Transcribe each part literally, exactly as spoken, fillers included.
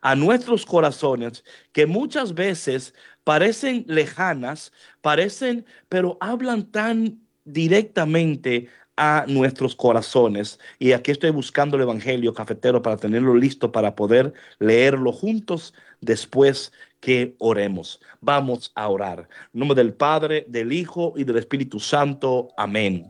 a nuestros corazones que muchas veces parecen lejanas, parecen, pero hablan tan directamente a nuestros corazones. Y aquí estoy buscando el Evangelio cafetero para tenerlo listo para poder leerlo juntos después que oremos. Vamos a orar. En nombre del Padre, del Hijo y del Espíritu Santo. Amén.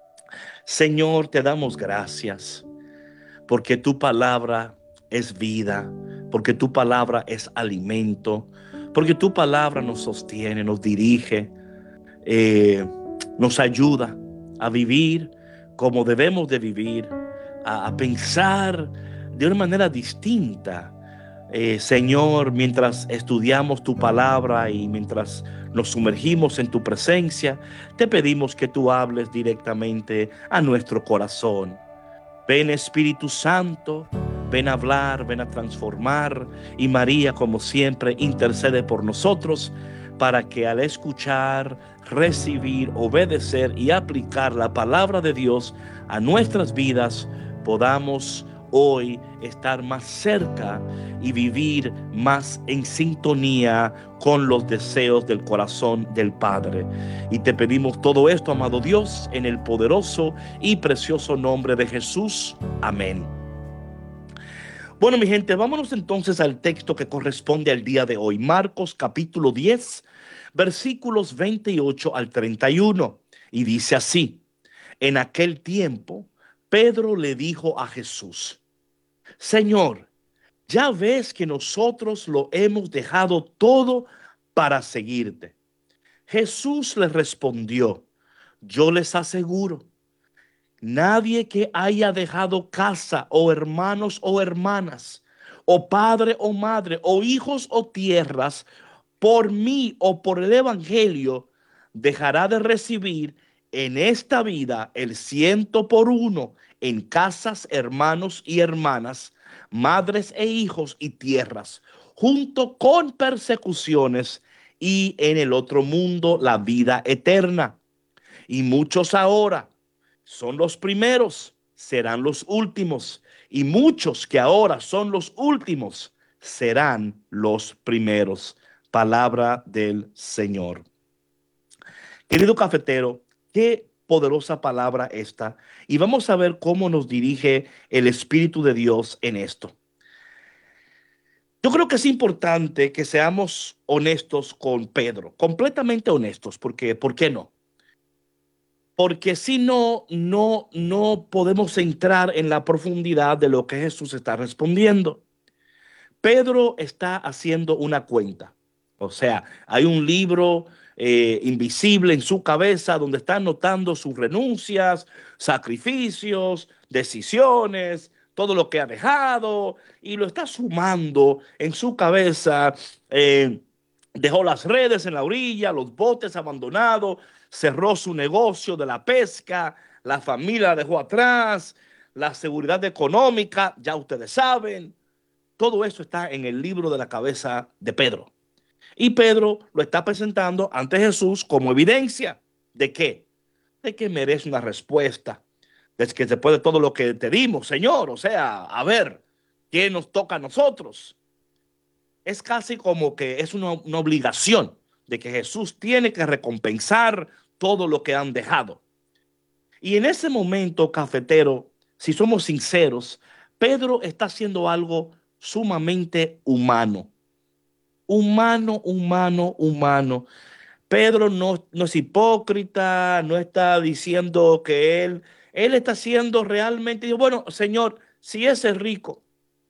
Señor, te damos gracias porque tu palabra es vida, porque tu palabra es alimento, porque tu palabra nos sostiene, nos dirige, eh, nos ayuda a vivir como debemos de vivir, a, a pensar de una manera distinta. Eh, Señor, mientras estudiamos tu palabra y mientras nos sumergimos en tu presencia, te pedimos que tú hables directamente a nuestro corazón. Ven Espíritu Santo, ven a hablar, ven a transformar, y María, como siempre, intercede por nosotros para que al escuchar, recibir, obedecer y aplicar la palabra de Dios a nuestras vidas, podamos hoy estar más cerca y vivir más en sintonía con los deseos del corazón del Padre. Y te pedimos todo esto, amado Dios, en el poderoso y precioso nombre de Jesús. Amén. Bueno, mi gente, vámonos entonces al texto que corresponde al día de hoy. Marcos capítulo diez, versículos veintiocho al treinta y uno. Y dice así: en aquel tiempo, Pedro le dijo a Jesús: Señor, ya ves que nosotros lo hemos dejado todo para seguirte. Jesús le respondió: yo les aseguro, nadie que haya dejado casa o hermanos o hermanas, o padre o madre, o hijos o tierras, por mí o por el evangelio, dejará de recibir en esta vida el ciento por uno en casas, hermanos y hermanas, madres e hijos y tierras, junto con persecuciones, y en el otro mundo la vida eterna. Y muchos ahora son los primeros, serán los últimos. Y muchos que ahora son los últimos, serán los primeros. Palabra del Señor. Querido cafetero, qué poderosa palabra esta. Y vamos a ver cómo nos dirige el Espíritu de Dios en esto. Yo creo que es importante que seamos honestos con Pedro, completamente honestos, porque ¿por qué no? Porque si no, no, no podemos entrar en la profundidad de lo que Jesús está respondiendo. Pedro está haciendo una cuenta. O sea, hay un libro eh, invisible en su cabeza donde está anotando sus renuncias, sacrificios, decisiones, todo lo que ha dejado, y lo está sumando en su cabeza. Eh, dejó las redes en la orilla, los botes abandonados, cerró su negocio de la pesca, la familia la dejó atrás, la seguridad económica, ya ustedes saben. Todo eso está en el libro de la cabeza de Pedro. Y Pedro lo está presentando ante Jesús como evidencia. ¿De qué? De que merece una respuesta. De que después de todo lo que te dimos, Señor, o sea, a ver, ¿qué nos toca a nosotros? Es casi como que es una, una obligación de que Jesús tiene que recompensar todo lo que han dejado. Y en ese momento, cafetero, si somos sinceros, Pedro está haciendo algo sumamente humano. Humano, humano, humano. Pedro no, no es hipócrita, no está diciendo que él, él está haciendo realmente, bueno, Señor, si ese rico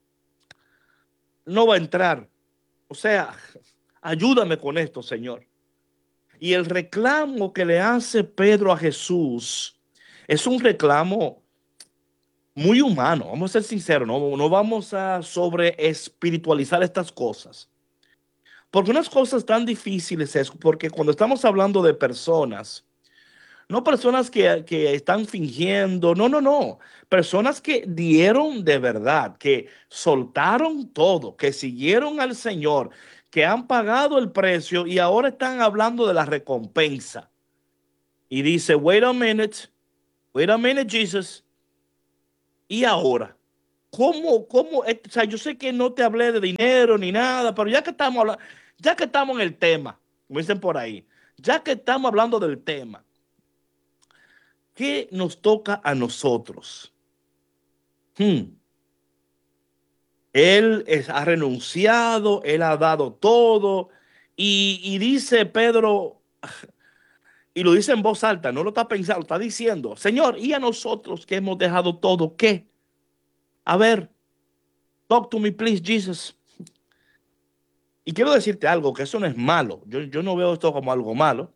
no va a entrar, o sea, ayúdame con esto, Señor. Y el reclamo que le hace Pedro a Jesús es un reclamo muy humano, vamos a ser sinceros, no, no vamos a sobre espiritualizar estas cosas. Porque unas cosas tan difíciles es porque cuando estamos hablando de personas, no personas que, que están fingiendo, no, no, no, personas que dieron de verdad, que soltaron todo, que siguieron al Señor, que han pagado el precio y ahora están hablando de la recompensa. Y dice, wait a minute, wait a minute, Jesus. ¿Y ahora? ¿Cómo, cómo? O sea, yo sé que no te hablé de dinero ni nada, pero ya que estamos hablando, ya que estamos en el tema, como dicen por ahí, ya que estamos hablando del tema, ¿qué nos toca a nosotros? Hmm. Él es- ha renunciado, él ha dado todo, y, y dice Pedro, y lo dice en voz alta, no lo está pensando, lo está diciendo, Señor, ¿y a nosotros que hemos dejado todo, qué? A ver, talk to me, please, Jesus. Y quiero decirte algo, que eso no es malo. Yo, yo no veo esto como algo malo.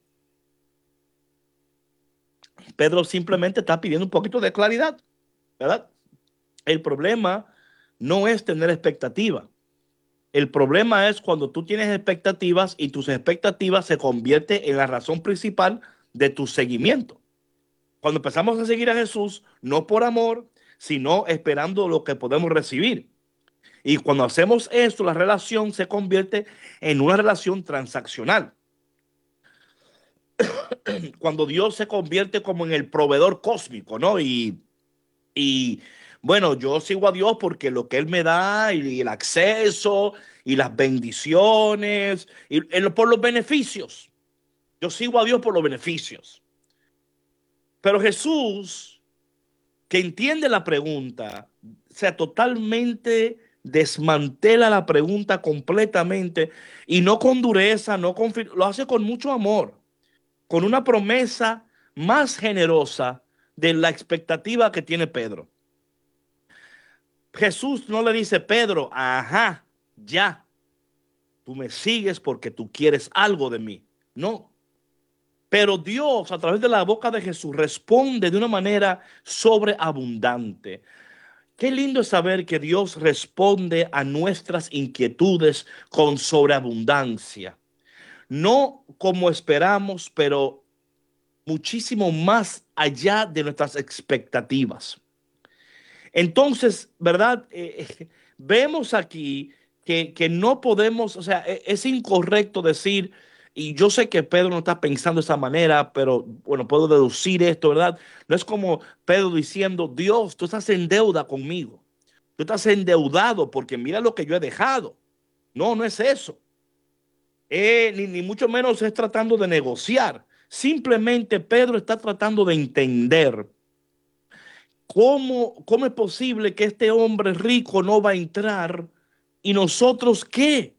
Pedro simplemente está pidiendo un poquito de claridad, ¿verdad? El problema no es tener expectativa. El problema es cuando tú tienes expectativas y tus expectativas se convierten en la razón principal de tu seguimiento. Cuando empezamos a seguir a Jesús, no por amor, sino esperando lo que podemos recibir. Y cuando hacemos esto, la relación se convierte en una relación transaccional. Cuando Dios se convierte como en el proveedor cósmico, ¿no? Y, y bueno, yo sigo a Dios porque lo que Él me da y el acceso y las bendiciones, y, y por los beneficios. Yo sigo a Dios por los beneficios. Pero Jesús, que entiende la pregunta, o sea, totalmente desmantela la pregunta completamente y no con dureza, no con, lo hace con mucho amor, con una promesa más generosa de la expectativa que tiene Pedro. Jesús no le dice, Pedro, ajá, ya, tú me sigues porque tú quieres algo de mí. No, pero Dios a través de la boca de Jesús responde de una manera sobreabundante. Qué lindo es saber que Dios responde a nuestras inquietudes con sobreabundancia. No como esperamos, pero muchísimo más allá de nuestras expectativas. Entonces, ¿verdad? Eh, eh, vemos aquí que, que no podemos, o sea, e- es incorrecto decir, y yo sé que Pedro no está pensando de esa manera, pero bueno, puedo deducir esto, ¿verdad? No es como Pedro diciendo, Dios, tú estás en deuda conmigo. Tú estás endeudado porque mira lo que yo he dejado. No, no es eso. Eh, ni, ni mucho menos es tratando de negociar. Simplemente Pedro está tratando de entender cómo, cómo es posible que este hombre rico no va a entrar y nosotros qué.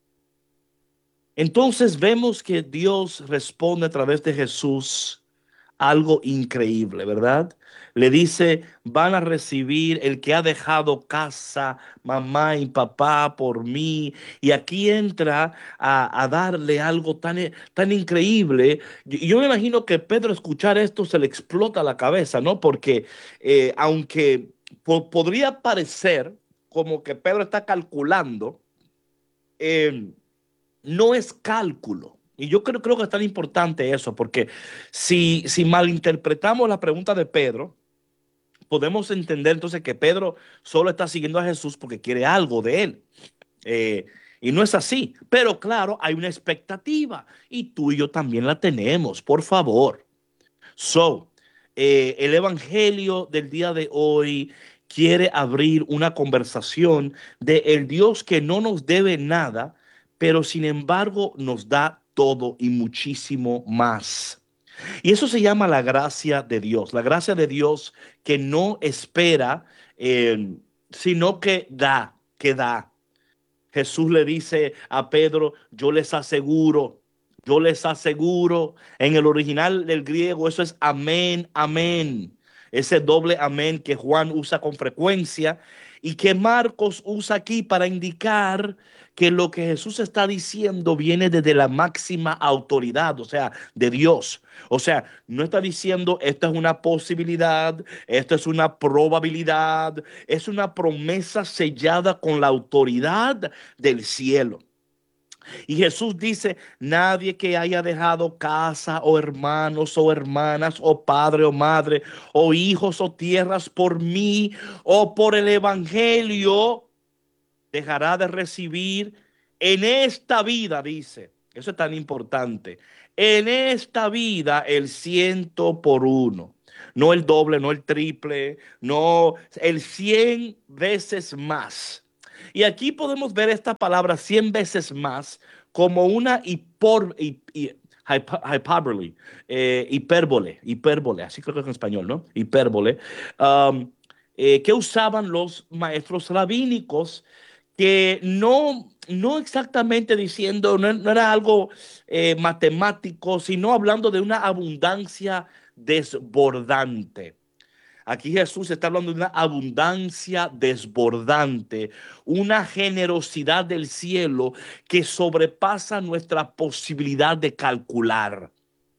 Entonces vemos que Dios responde a través de Jesús algo increíble, ¿verdad? Le dice, van a recibir el que ha dejado casa, mamá y papá por mí. Y aquí entra a, a darle algo tan, tan increíble. Yo, yo me imagino que Pedro escuchar esto se le explota la cabeza, ¿no? Porque eh, aunque po- podría parecer como que Pedro está calculando, eh, no es cálculo. Y yo creo, creo que es tan importante eso, porque si, si malinterpretamos la pregunta de Pedro, podemos entender entonces que Pedro solo está siguiendo a Jesús porque quiere algo de él. Eh, y no es así. Pero claro, hay una expectativa y tú y yo también la tenemos, por favor. So, eh, el Evangelio del día de hoy quiere abrir una conversación de el Dios que no nos debe nada, pero sin embargo nos da todo y muchísimo más. Y eso se llama la gracia de Dios, la gracia de Dios que no espera, eh, sino que da, que da. Jesús le dice a Pedro, yo les aseguro, yo les aseguro, en el original del griego eso es amén, amén. Ese doble amén que Juan usa con frecuencia y que Marcos usa aquí para indicar que lo que Jesús está diciendo viene desde la máxima autoridad, o sea, de Dios. O sea, no está diciendo esto es una posibilidad, esto es una probabilidad, es una promesa sellada con la autoridad del cielo. Y Jesús dice, nadie que haya dejado casa o hermanos o hermanas o padre o madre o hijos o tierras por mí o por el evangelio dejará de recibir en esta vida, dice. Eso es tan importante. En esta vida el ciento por uno. no el doble, no el triple, no el cien veces más. Y aquí podemos ver esta palabra cien veces más como una hipor, hi- hi- hypo- hyperbole, eh, hipérbole, hipérbole, así creo que es en español, ¿no? Hipérbole, um, eh, que usaban los maestros rabínicos, que no, no exactamente diciendo, no, no era algo eh, matemático, sino hablando de una abundancia desbordante. Aquí Jesús está hablando de una abundancia desbordante, una generosidad del cielo que sobrepasa nuestra posibilidad de calcular.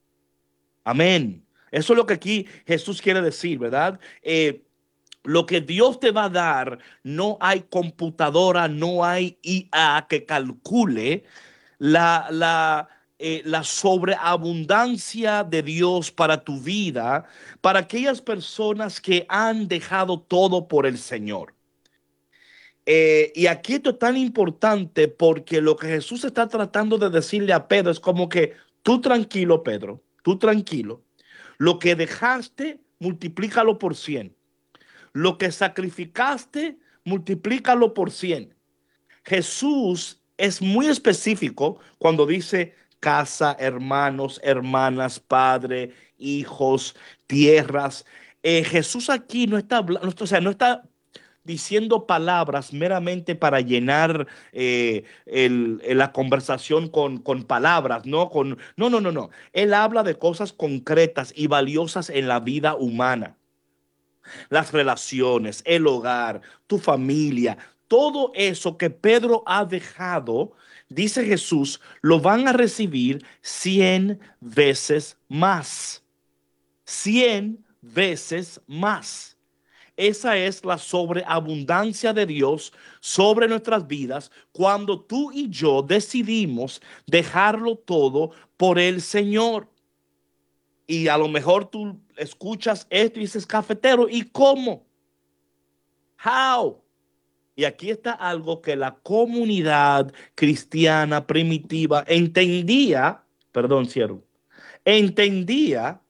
Amén. Eso es lo que aquí Jesús quiere decir, ¿verdad? Eh, lo que Dios te va a dar, no hay computadora, no hay I A que calcule la, la, eh, la sobreabundancia de Dios para tu vida, para aquellas personas que han dejado todo por el Señor. Eh, y aquí esto es tan importante porque lo que Jesús está tratando de decirle a Pedro es como que tú tranquilo, Pedro, tú tranquilo. Lo que dejaste, multiplícalo por cien. Lo que sacrificaste, multiplícalo por cien. Jesús es muy específico cuando dice casa, hermanos, hermanas, padre, hijos, tierras. Eh, Jesús aquí no está hablando, o sea, no está diciendo palabras meramente para llenar eh, el- el- la conversación con, con palabras, ¿no? Con, no, no, no, no. Él habla de cosas concretas y valiosas en la vida humana, las relaciones, el hogar, tu familia, todo eso que Pedro ha dejado, dice Jesús, lo van a recibir cien veces más. Cien veces más. Esa es la sobreabundancia de Dios sobre nuestras vidas cuando tú y yo decidimos dejarlo todo por el Señor. Y a lo mejor tú escuchas esto y dices, cafetero, ¿y cómo? How? Y aquí está algo que la comunidad cristiana primitiva entendía, perdón, cierro, entendía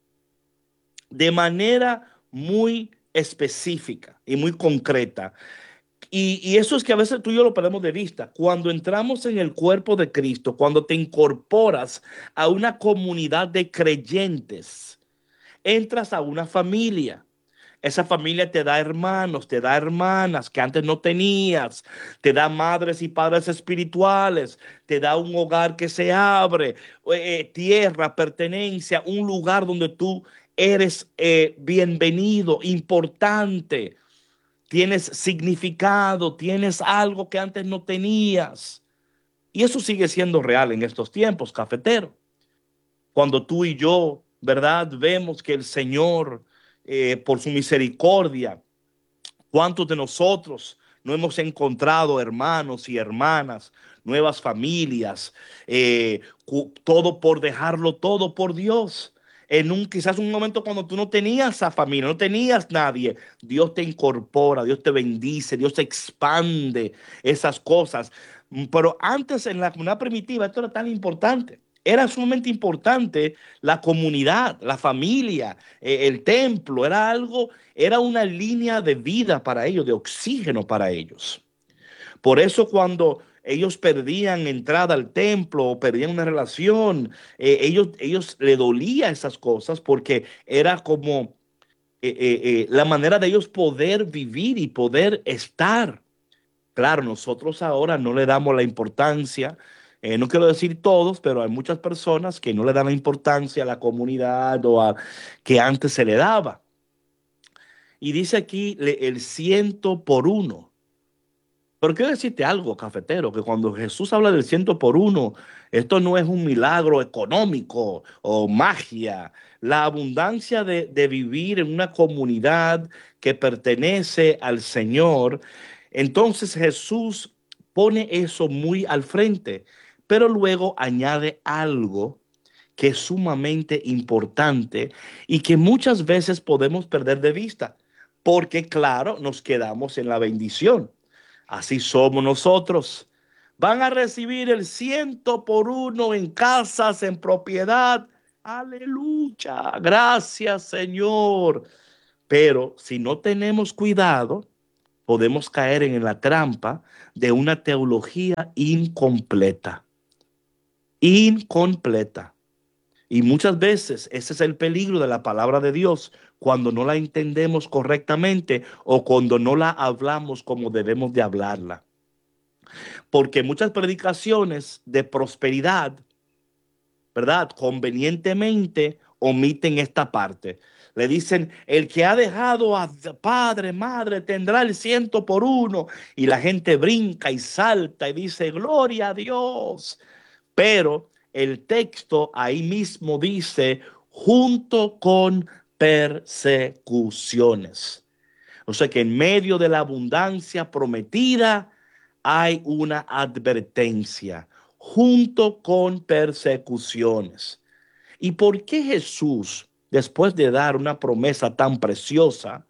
de manera muy específica y muy concreta. Y, y eso es que a veces tú y yo lo perdemos de vista. Cuando entramos en el cuerpo de Cristo, cuando te incorporas a una comunidad de creyentes, entras a una familia. Esa familia te da hermanos, te da hermanas que antes no tenías, te da madres y padres espirituales, te da un hogar que se abre, eh, tierra, pertenencia, un lugar donde tú eres eh, bienvenido, importante, tienes significado, tienes algo que antes no tenías. Y eso sigue siendo real en estos tiempos, cafetero. Cuando tú y yo, ¿verdad? Vemos que el Señor, eh, por su misericordia, ¿cuántos de nosotros no hemos encontrado hermanos y hermanas, nuevas familias, eh, todo por dejarlo todo por Dios? En un quizás un momento cuando tú no tenías a familia, no tenías nadie, Dios te incorpora, Dios te bendice, Dios te expande esas cosas. Pero antes en la comunidad primitiva esto era tan importante. Era sumamente importante la comunidad, la familia, eh, el templo, era algo, era una línea de vida para ellos, de oxígeno para ellos. Por eso cuando ellos perdían entrada al templo o perdían una relación, eh, ellos, ellos le dolía esas cosas porque era como eh, eh, eh, la manera de ellos poder vivir y poder estar. Claro, nosotros ahora no le damos la importancia, eh, no quiero decir todos, pero hay muchas personas que no le dan la importancia a la comunidad o a que antes se le daba. Y dice aquí le- el ciento por uno. Pero quiero decirte algo, cafetero, que cuando Jesús habla del ciento por uno, esto no es un milagro económico o magia. La abundancia de, de vivir en una comunidad que pertenece al Señor. Entonces Jesús pone eso muy al frente, pero luego añade algo que es sumamente importante y que muchas veces podemos perder de vista, porque claro, nos quedamos en la bendición. Así somos nosotros. Van a recibir el ciento por uno en casas, en propiedad. Aleluya. Gracias, Señor. Pero si no tenemos cuidado, podemos caer en la trampa de una teología incompleta. Incompleta. Y muchas veces ese es el peligro de la palabra de Dios, cuando no la entendemos correctamente o cuando no la hablamos como debemos de hablarla. Porque muchas predicaciones de prosperidad, ¿verdad?, convenientemente omiten esta parte. Le dicen, el que ha dejado a padre, madre, tendrá el ciento por uno. Y la gente brinca y salta y dice, gloria a Dios. Pero el texto ahí mismo dice, junto con persecuciones. O sea que en medio de la abundancia prometida hay una advertencia, junto con persecuciones. ¿Y por qué Jesús, después de dar una promesa tan preciosa,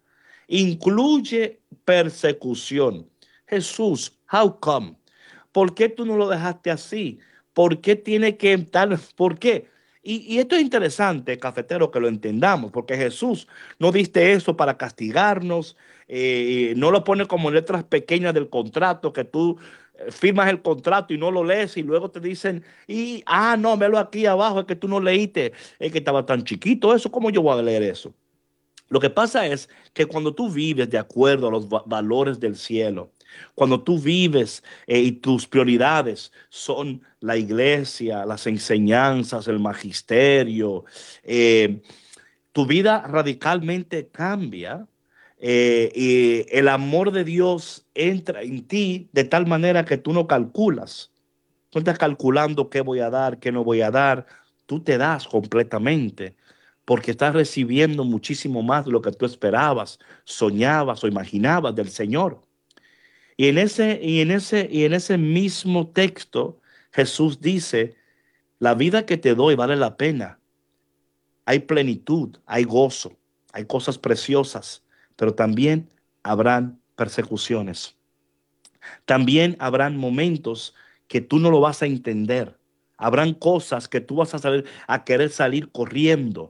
incluye persecución? Jesús, how come? ¿Por qué tú no lo dejaste así? ¿Por qué tiene que estar? ¿Por qué? Y, y esto es interesante, cafetero, que lo entendamos, porque Jesús no diste eso para castigarnos, eh, no lo pone como letras pequeñas del contrato, que tú eh, firmas el contrato y no lo lees y luego te dicen, y, ah, no, velo aquí abajo, es que tú no leíste, es que estaba tan chiquito eso, ¿cómo yo voy a leer eso? Lo que pasa es que cuando tú vives de acuerdo a los va- valores del cielo, cuando tú vives eh, y tus prioridades son la iglesia, las enseñanzas, el magisterio, eh, tu vida radicalmente cambia, eh, y el amor de Dios entra en ti de tal manera que tú no calculas. No estás calculando qué voy a dar, qué no voy a dar. Tú te das completamente porque estás recibiendo muchísimo más de lo que tú esperabas, soñabas o imaginabas del Señor. Y en ese, y en ese, y en ese mismo texto, Jesús dice, la vida que te doy vale la pena. Hay plenitud, hay gozo, hay cosas preciosas, pero también habrán persecuciones. También habrán momentos que tú no lo vas a entender. Habrán cosas que tú vas a salir a querer salir corriendo.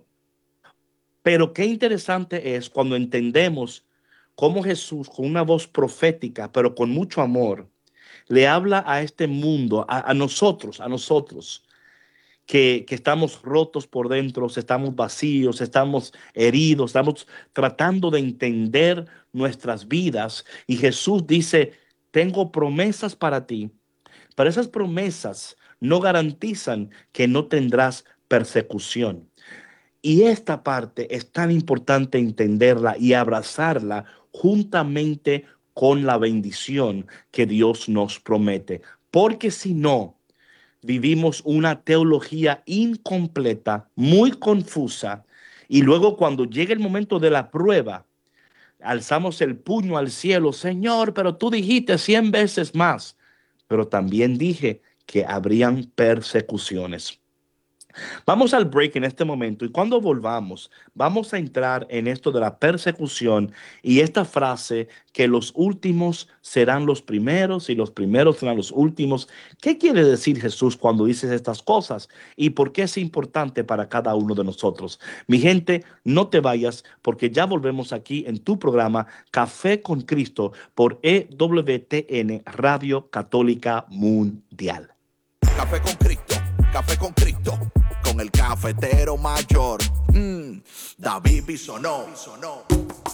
Pero qué interesante es cuando entendemos cómo Jesús, con una voz profética, pero con mucho amor, le habla a este mundo, a, a nosotros, a nosotros, que, que estamos rotos por dentro, estamos vacíos, estamos heridos, estamos tratando de entender nuestras vidas. Y Jesús dice, tengo promesas para ti, pero esas promesas no garantizan que no tendrás persecución. Y esta parte es tan importante entenderla y abrazarla juntamente con la bendición que Dios nos promete. Porque si no, vivimos una teología incompleta, muy confusa, y luego cuando llega el momento de la prueba, alzamos el puño al cielo, Señor, pero tú dijiste cien veces más, pero también dije que habrían persecuciones. Vamos al break en este momento y cuando volvamos vamos a entrar en esto de la persecución y esta frase que los últimos serán los primeros y los primeros serán los últimos. ¿Qué quiere decir Jesús cuando dice estas cosas y por qué es importante para cada uno de nosotros? Mi gente, no te vayas porque ya volvemos aquí en tu programa Café con Cristo por E W T N Radio Católica Mundial. Café con Cristo, café con Cristo, con el cafetero mayor, mm, David Bisonó.